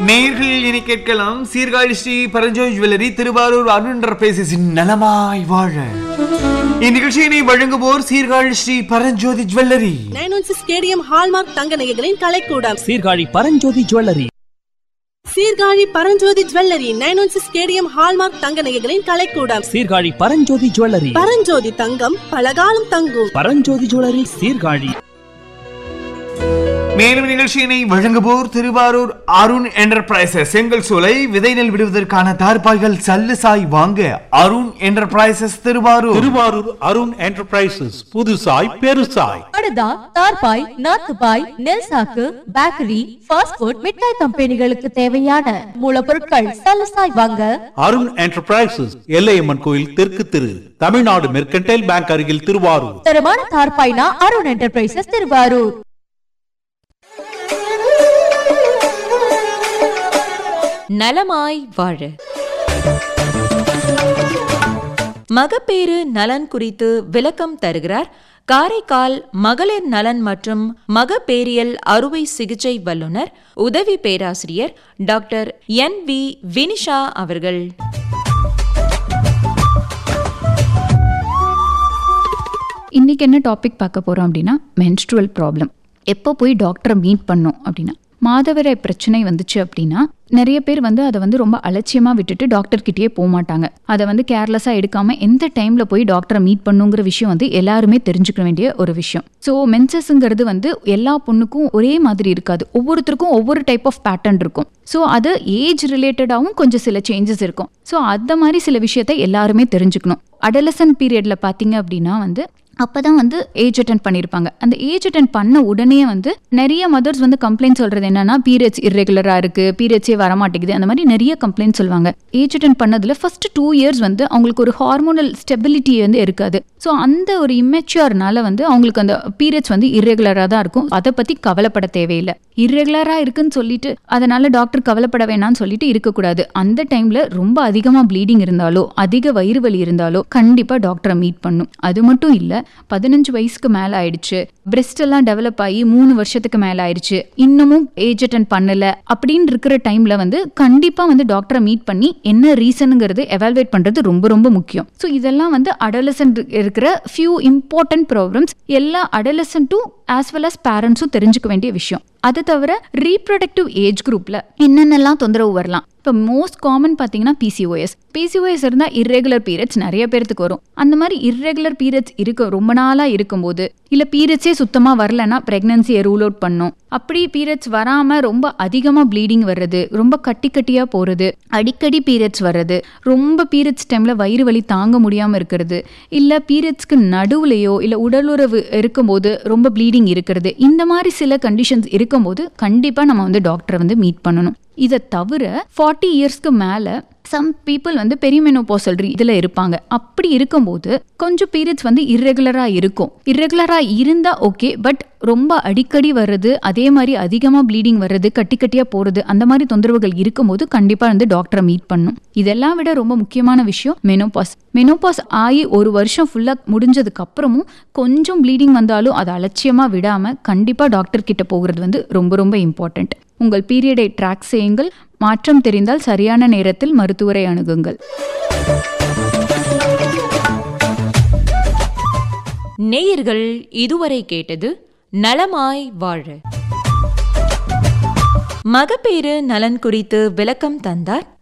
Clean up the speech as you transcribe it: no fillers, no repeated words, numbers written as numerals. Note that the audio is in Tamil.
நேயர்கள் இனி கேட்கலாம் சீர்காழி ஸ்ரீ பரஞ்சோதி ஜுவல்லரி திருவாரூர் அருண் என்டர்பிரைசஸின் நலமாய் வாழ. இந்நிகழ்ச்சியினை வழங்குவோர் Sirkazhi Sri Paranjothi jewellery, 916 stadium hallmark தங்க நகைகளின் கலைக்கூடம். Sirkazhi Paranjothi jewellery, Sirkazhi Paranjothi jewellery, 916 stadium hallmark தங்க நகைகளின் கலைக்கூடம். சீர்காழி பரஞ்சோதி ஜுவல்லரி, பரஞ்சோதி தங்கம் பலகாலம் தங்கும். பரஞ்சோதி ஜுவல்லரி சீர்காழி. மேலும் நிகழ்ச்சியினை வழங்குவோர் திருவாரூர் அருண் என்டர்பிரைசஸ், செங்கல் சோலை விதை நெல் விடுவதற்கான தார்பாய்கள் சல்லுசாய் வாங்க அருண் என்டர்பிரைசஸ் திருவாரூர். அருண் என்டர்பிரைசஸ், புதுசாய் பெருசாய் படுதா, தார்பாய், நாத்துபாய், நெல் சாக்கு, பேக்கரி, ஃபாஸ்ட் ஃபுட், மிட்டாய் கம்பெனிகளுக்கு தேவையான மூலப்பொருட்கள் சல்லுசாய் வாங்க அருண் என்டர்பிரைசஸ், எல்லையம்மன் கோயில் தெற்கு திரு, தமிழ்நாடு மெர்கன்டைல் பேங்க் அருகில் திருவாரூர். தரமான தார்பாய்னா அருண் என்டர்பிரைசஸ் திருவாரூர். நலமாய் வாழ. மகப்பேறு நலன் குறித்து விளக்கம் தருகிறார் காரைக்கால் மகளிர் நலன் மற்றும் மகப்பேறியல் அறுவை சிகிச்சை வல்லுநர் உதவி பேராசிரியர் டாக்டர் NV வினிஷா அவர்கள். இன்னைக்கு என்ன டாபிக் பார்க்க போறோம் அப்படின்னா மென்ஸ்ட்ருவல் ப்ராப்ளம். எப்போ போய் டாக்டரை மீட் பண்ணோம் அப்படின்னா, மாதவிடாய் பிரச்சனை வந்துச்சு அப்படின்னா நிறைய பேர் அதை ரொம்ப அலட்சியமாக விட்டுட்டு டாக்டர் கிட்டேயே போக மாட்டாங்க. அதை கேர்லெஸ்ஸாக எடுக்காமல் எந்த டைமில் போய் டாக்டரை மீட் பண்ணுங்கிற விஷயம் எல்லாருமே தெரிஞ்சுக்க வேண்டிய ஒரு விஷயம். ஸோ மென்சஸ்ங்கிறது எல்லா பொண்ணுக்கும் ஒரே மாதிரி இருக்காது. ஒவ்வொருத்தருக்கும் ஒவ்வொரு டைப் ஆஃப் பேட்டர்ன் இருக்கும். ஸோ அது ஏஜ் ரிலேட்டடாகவும் கொஞ்சம் சில சேஞ்சஸ் இருக்கும். ஸோ அந்த மாதிரி சில விஷயத்தை எல்லாருமே தெரிஞ்சுக்கணும். அடலசன்ட் பீரியடில் பார்த்தீங்க அப்படின்னா அப்பதான் ஏஜ் அட்டென்ட் பண்ணியிருப்பாங்க. அந்த ஏஜ் அட்டென்ட் பண்ண உடனே நிறைய மதர்ஸ் கம்ப்ளைண்ட் சொல்றது என்னன்னா, பீரியட்ஸ் இர்ரெகுலரா இருக்கு, பீரியட்ஸே வரமாட்டேங்குது, அந்த மாதிரி நிறைய கம்ப்ளைண்ட் சொல்லுவாங்க. ஏஜ் அட்டென்ட் பண்ணதுல ஃபர்ஸ்ட் 2 years அவங்களுக்கு ஒரு ஹார்மோனல் ஸ்டெபிலிட்டி இருக்காது. ஸோ அந்த ஒரு இம்மெச்சூர்னால அவங்களுக்கு அந்த பீரியட்ஸ் இர்ரெகுலரா தான் இருக்கும். அதை பத்தி கவலைப்பட தேவையில்லை. இர்ரெகுலரா இருக்குன்னு சொல்லிட்டு அதனால டாக்டர் கவலைப்பட வேணாம்னு சொல்லிட்டு இருக்கக்கூடாது. அந்த டைம்ல ரொம்ப அதிகமா ப்ளீடிங் இருந்தாலோ அதிக வயிறு வலி இருந்தாலோ கண்டிப்பா டாக்டரை மீட் பண்ணும். அது மட்டும் இல்ல, 15 வயசுக்கு மேல ஆயிடுச்சு, பிரெஸ்ட் எல்லாம் டெவலப் ஆகி 3 வருஷத்துக்கு மேல ஆயிடுச்சு, இன்னமும் ஏஜ் அட்டென்ட் பண்ணல அப்படின்னு இருக்கிற டைம்ல கண்டிப்பா டாக்டரை மீட் பண்ணி என்ன ரீசனுங்கிறது எவால்வேட் பண்றது ரொம்ப ரொம்ப முக்கியம். ஸோ இதெல்லாம் அடலசன்ட் இருக்கிற ஃபியூ இம்பார்ட்டன்ட் ப்ராப்ளம்ஸ் எல்லா அடலசன்ட்டும் ஆஸ் வெல் அஸ் பேரண்ட்ஸும் தெரிஞ்சுக்க வேண்டிய விஷயம். அது தவிர ரீப்ரொடக்டிவ் ஏஜ் குரூப்ல என்னென்னலாம் தொந்தரவு வரலாம். இப்போ மோஸ்ட் காமன் பார்த்தீங்கன்னா பிசிஓஎஸ் இருந்தால் இர்ரெகுலர் பீரியட்ஸ் நிறைய பேருக்கு வரும். அந்த மாதிரி இர்ரெகுலர் பீரியட்ஸ் ரொம்ப நாளாக இருக்கும்போது, இல்லை பீரியட்ஸே சுத்தமாக வரலன்னா ப்ரெக்னன்சியை ரூல் அவுட் பண்ணும். அப்படி பீரியட்ஸ் வராமல் ரொம்ப அதிகமாக ப்ளீடிங் வர்றது, ரொம்ப கட்டியாக போகிறது, அடிக்கடி பீரியட்ஸ் வர்றது, ரொம்ப பீரியட்ஸ் டைமில் வயிறு வலி தாங்க முடியாமல் இருக்கிறது, இல்லை பீரியட்ஸ்க்கு நடுவுலையோ இல்லை உடலுறவு இருக்கும்போது ரொம்ப ப்ளீடிங் இருக்கிறது, இந்த மாதிரி சில கண்டிஷன்ஸ் இருக்கும்போது கண்டிப்பாக நம்ம டாக்டரை மீட் பண்ணணும். இதை தவிர 40 இயர்ஸ்க்கு மேலே சம் பீப்புள் பெரிமெனோபாசல் இதில் இருப்பாங்க. அப்படி இருக்கும்போது கொஞ்சம் பீரியட்ஸ் இர்ரெகுலரா இருக்கும். இர்ரெகுலரா இருந்தா ஓகே, பட் ரொம்ப அடிக்கடி வர்றது, அதே மாதிரி அதிகமாக ப்ளீடிங் வர்றது, கட்டியா போறது, அந்த மாதிரி தொந்தரவுகள் இருக்கும்போது கண்டிப்பா டாக்டரை மீட் பண்ணும். இதெல்லாம் விட ரொம்ப முக்கியமான விஷயம் மெனோபாஸ் ஆகி 1 வருஷம் ஃபுல்லா முடிஞ்சதுக்கு அப்புறமும் கொஞ்சம் ப்ளீடிங் வந்தாலும் அதை அலட்சியமா விடாம கண்டிப்பா டாக்டர் கிட்ட போகிறது ரொம்ப ரொம்ப இம்பார்ட்டன்ட். உங்கள் பீரியடை ட்ராக் செய்யுங்கள். மாற்றம் தெரிந்தால் சரியான நேரத்தில் மருத்துவரை அணுகுங்கள். நேயர்கள் இதுவரை கேட்டது நலமாய் வாழ. மகப்பேறு நலன் குறித்து விளக்கம் தந்தார்